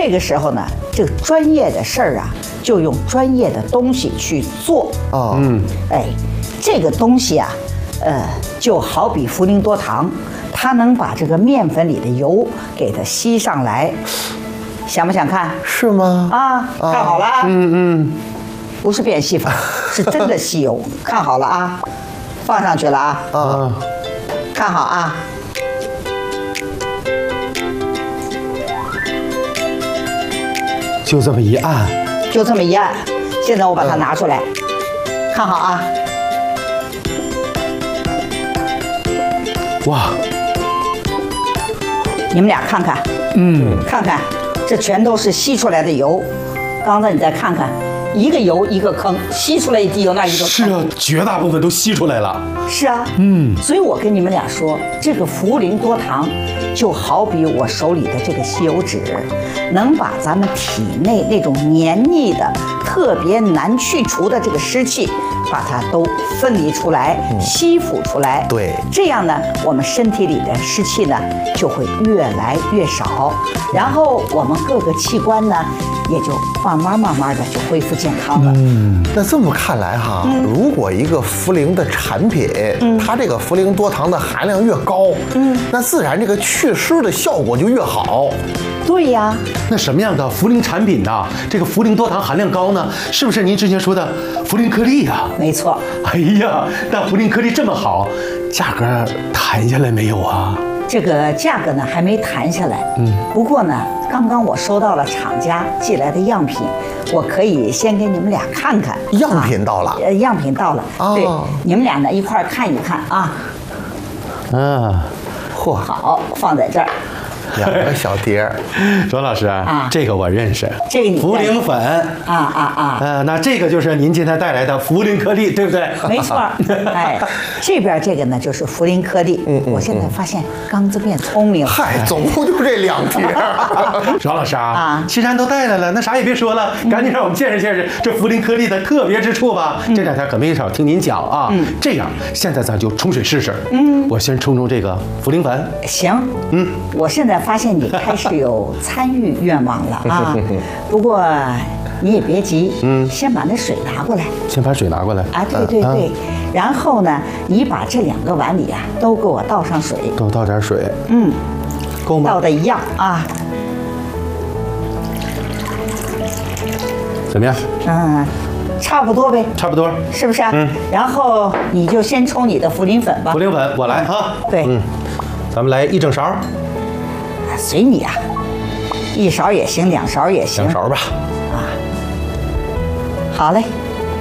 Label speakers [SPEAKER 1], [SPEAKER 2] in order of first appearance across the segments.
[SPEAKER 1] 这个时候呢，这个专业的事儿啊，就用专业的东西去做。
[SPEAKER 2] 哦，
[SPEAKER 1] 哎，这个东西啊，就好比茯苓多糖，它能把这个面粉里的油给它吸上来。想不想看？
[SPEAKER 2] 是吗？
[SPEAKER 1] 啊，看好了啊。不是变戏法，是真的吸油。看好了啊，放上去了啊。看好啊。
[SPEAKER 3] 就这么一按，
[SPEAKER 1] 就这么一按，现在我把它拿出来，看好啊。
[SPEAKER 3] 哇，
[SPEAKER 1] 你们俩看看，看看，这全都是吸出来的油。刚才你再看看，一个油一个坑，吸出来一滴油，那一个坑。
[SPEAKER 3] 是啊，绝大部分都吸出来了。
[SPEAKER 1] 是啊，所以我跟你们俩说，这个茯苓多糖就好比我手里的这个吸油纸，能把咱们体内那种黏腻的、特别难去除的这个湿气，把它都分离出来、吸附出来。
[SPEAKER 2] 对，
[SPEAKER 1] 这样呢，我们身体里的湿气呢就会越来越少，然后我们各个器官呢也就慢慢的就恢复健康了。
[SPEAKER 2] 那这么看来哈，如果一个茯苓的产品，它这个茯苓多糖的含量越高，那自然这个祛湿的效果就越好。
[SPEAKER 1] 对呀，
[SPEAKER 3] 那什么样的茯苓产品呢？这个茯苓多糖含量高呢？是不是您之前说的茯苓颗粒呀？
[SPEAKER 1] 没错。
[SPEAKER 3] 哎呀，那茯苓颗粒这么好，价格谈下来没有啊？
[SPEAKER 1] 这个价格呢还没谈下来，不过呢，刚刚我收到了厂家寄来的样品，我可以先给你们俩看看。
[SPEAKER 2] 样品到了，
[SPEAKER 1] 样品到了，对，你们俩呢一块儿看一看啊。
[SPEAKER 2] 嚯，
[SPEAKER 1] 好，放在这儿。
[SPEAKER 2] 2个小碟儿。
[SPEAKER 3] 周老师这个我认识，
[SPEAKER 1] 这个你
[SPEAKER 3] 茯苓粉那这个就是您今天带来的茯苓颗粒，对不对？
[SPEAKER 1] 没错。哎，这边这个呢就是茯苓颗粒。我现在发现刚子变聪明了。
[SPEAKER 2] 嗨，总共就这2碟儿。
[SPEAKER 3] 周老师既然都带来了，那啥也别说了，赶紧让我们见识见识这茯苓颗粒的特别之处吧。这2天可没少听您讲啊。这样，现在咱就冲水试试。我先冲这个茯苓粉。
[SPEAKER 1] 行。我现在发现你开始有参与愿望了啊。不过你也别急，先把那水拿过来。
[SPEAKER 3] 先把水拿过来
[SPEAKER 1] 啊，对。然后呢，你把这2个碗里都给我倒上水。
[SPEAKER 3] 都倒点水。够吗？
[SPEAKER 1] 倒的一样啊。
[SPEAKER 3] 怎么样？
[SPEAKER 1] 差不多呗。
[SPEAKER 3] 差不多，
[SPEAKER 1] 是不是？然后你就先冲你的茯苓粉吧。
[SPEAKER 3] 茯苓粉我来哈。
[SPEAKER 1] 对。
[SPEAKER 3] 咱们来1整勺。
[SPEAKER 1] 随你啊，1勺也行，2勺也行。
[SPEAKER 3] 2勺吧。
[SPEAKER 1] 好嘞。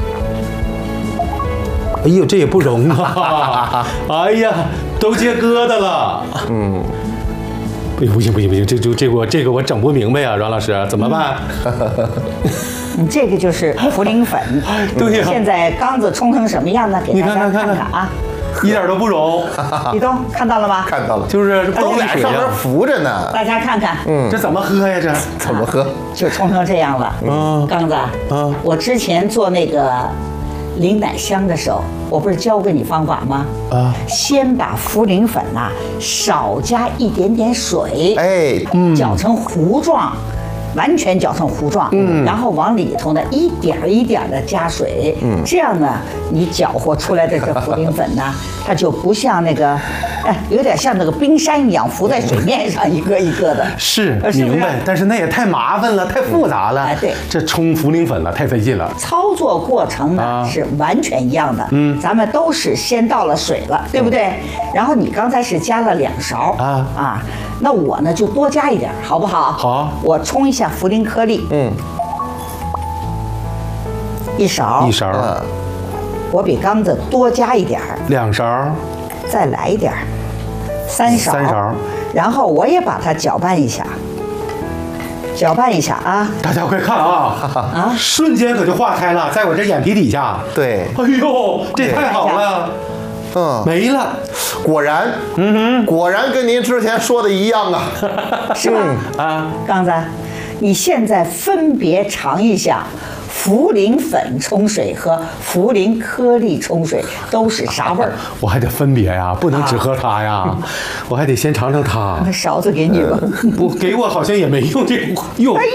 [SPEAKER 3] 哎呦，这也不容啊！哎呀，都结疙瘩了。不行，这个我整不明白呀，阮老师怎么办？
[SPEAKER 1] 你这个就是茯苓粉。
[SPEAKER 3] 对呀。
[SPEAKER 1] 现在缸子冲成什么样呢？给大家看看啊。
[SPEAKER 3] 一点都不融。
[SPEAKER 1] 李东看到了吗？
[SPEAKER 2] 看到了，
[SPEAKER 3] 就是
[SPEAKER 2] 都在上面浮着呢。
[SPEAKER 1] 大家看看，
[SPEAKER 3] 这怎么喝呀？这
[SPEAKER 2] 怎么喝？
[SPEAKER 1] 就冲成这样了。刚子，我之前做那个淋奶香的时候，我不是教过你方法吗？先把茯苓粉少加一点点水，搅成糊状。完全搅成糊状，然后往里头呢一点一点的加水，这样呢，你搅和出来的这茯苓粉呢，它就不像那个，有点像那个冰山一样浮在水面上一个一个的。
[SPEAKER 3] 是，明白。但是那也太麻烦了，太复杂了。
[SPEAKER 1] 对，
[SPEAKER 3] 这冲茯苓粉了，太费劲了。
[SPEAKER 1] 操作过程呢是完全一样的。咱们都是先倒了水了，对不对？然后你刚才是加了2勺那我呢就多加一点，好不好？
[SPEAKER 3] 好。
[SPEAKER 1] 我冲一下茯苓颗粒。1勺。
[SPEAKER 3] 1勺。
[SPEAKER 1] 我比刚子多加一点
[SPEAKER 3] 2勺。
[SPEAKER 1] 再来一点，3勺。
[SPEAKER 3] 3勺。
[SPEAKER 1] 然后我也把它搅拌一下。搅拌一下啊！
[SPEAKER 3] 大家快看啊！瞬间可就化开了，在我这眼皮底下。
[SPEAKER 2] 对。
[SPEAKER 3] 哎呦，这太好了。没了。
[SPEAKER 2] 果然，果然跟您之前说的一样啊。
[SPEAKER 1] 是吧？刚子，你现在分别尝一下茯苓粉冲水和茯苓颗粒冲水都是啥味儿？
[SPEAKER 3] 我还得分别呀，不能只喝它呀，我还得先尝尝它。
[SPEAKER 1] 那勺子给你吧。
[SPEAKER 3] 不给我好像也没用这个用。